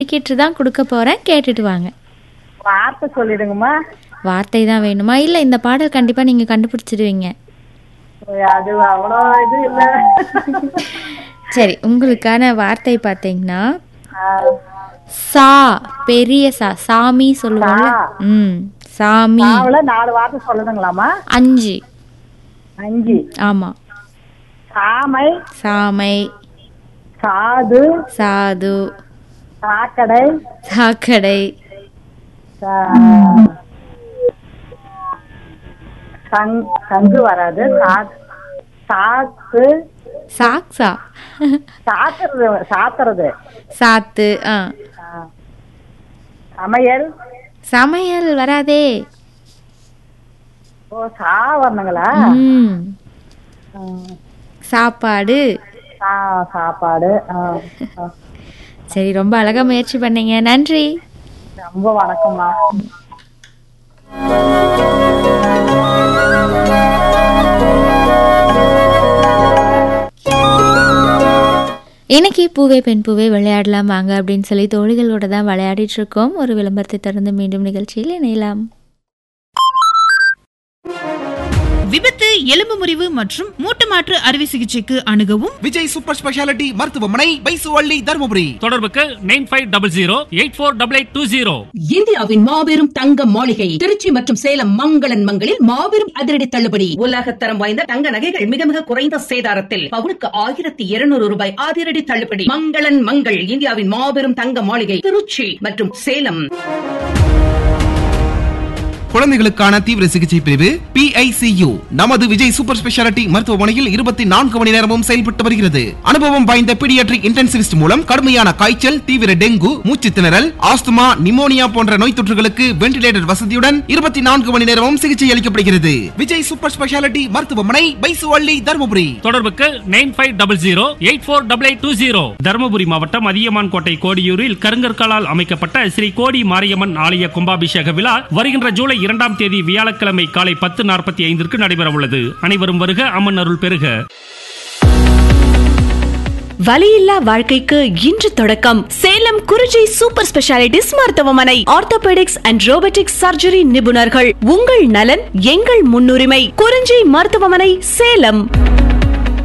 Indicator தான் கொடுக்க போறேன், கேட்டுட்டு வாங்க. வார்த்தை சொல்லிடுங்கம்மா. வார்த்தை தான் வேணுமா? இல்ல, இந்த பாடல் கண்டிப்பா நீங்க கண்டுபிடிச்சிடுவீங்க. அது அவ்வளோ இது இல்ல. சரி, உங்களுக்கான வார்த்தை பாத்தீங்கன்னா சா, பெரிய சா, சாமி சொல்லுவாங்க. சாமி. 4 வார்த்தை சொல்லணுங்களாமா? 5. ஆமா. சாமை. சாமை. சாது. சாது. சாக்கடை. சாக்கடை. சங்கு வராது. சாக்கு. சாக்ஸா? சாத்துறது. சாத்து. சமையல். சமையல் வராதே. ஓ, சா வரணுங்களா? சாப்பாடு. சாப்பாடு. சரி, ரொம்ப அழகா முயற்சி பண்ணீங்க, நன்றி. ரொம்ப வணக்கம்மா. இன்னைக்கு பூவே பெண் பூவே விளையாடலாம் வாங்க அப்படின்னு சொல்லி தோழிகளோட தான் விளையாடிட்டு இருக்கோம். ஒரு விளம்பரத்தை தொடர்ந்து மீண்டும் நிகழ்ச்சியில் இணையலாம். விபத்து, எலும்பு முறிவு மற்றும் மூட்டு மாற்று அறுவை சிகிச்சைக்கு அணுகவும் விஜய் சூப்பர் ஸ்பெஷாலிட்டி மருத்துவமனை, பைசுவள்ளி, தருமபுரி. தொடர்புக்கு 9500848820. இந்தியாவின் மாபெரும் தங்க மாளிகை திருச்சி மற்றும் சேலம் மங்களன் மங்களில் மாபெரும் அதிரடி தள்ளுபடி. உலகத்தரம் வாய்ந்த தங்க நகைகள் மிக மிக குறைந்த சேதாரத்தில் பவுனுக்கு 1200 ரூபாய் அதிரடி தள்ளுபடி. மங்களன் மங்கள், இந்தியாவின் மாபெரும் தங்க மாளிகை திருச்சி மற்றும் சேலம். குழந்தைகளுக்கான தீவிர சிகிச்சை பிரிவு PICU நமது விஜய் சூப்பர் ஸ்பெஷாலிட்டி மருத்துவமனையில் 24 மணி நேரமும் செயல்பட்டு வருகிறது. அனுபவம் வாய்ந்த பீடியாட்ரிக் இன்டென்சிவிஸ்ட் மூலம் கடுமையான காய்ச்சல், தீவிர டெங்கு, மூச்சு திணறல், ஆஸ்துமா, நிமோனியா போன்ற நோய் தொற்றுகளுக்கு வென்டிலேட்டர் வசதியுடன் 24 மணி நேரமும் சிகிச்சை அளிக்கப்படுகிறது. விஜய் சூப்பர் ஸ்பெஷாலிட்டி மருத்துவமனை, பைசுவள்ளி, தருமபுரி. தொடர்புக்கு 9500848820. தருமபுரி மாவட்டம் அதியமான் கோட்டை கோடியூரில் கருங்கற்களால் அமைக்கப்பட்ட ஸ்ரீ கோடி மாரியம்மன் ஆலய கும்பாபிஷேக விழா வருகின்ற ஜூலை 2ஆம் தேதி வியாழக்கிழமை காலை 10:45 நடைபெற உள்ளது. அனைவரும் வருக, அம்மன் அருள் பெருக. வலியில்லா வாழ்க்கைக்கு இன்று தொடக்கம். சேலம் குறிஞ்சி சூப்பர் ஸ்பெஷாலிட்டிஸ் மருத்துவமனை. ஆர்த்தோபெடிக்ஸ் அண்ட் ரோபோட்டிக்ஸ் சர்ஜரி நிபுணர்கள். உங்கள் நலன் எங்கள் முன்னுரிமை. குறிஞ்சி மருத்துவமனை, சேலம்.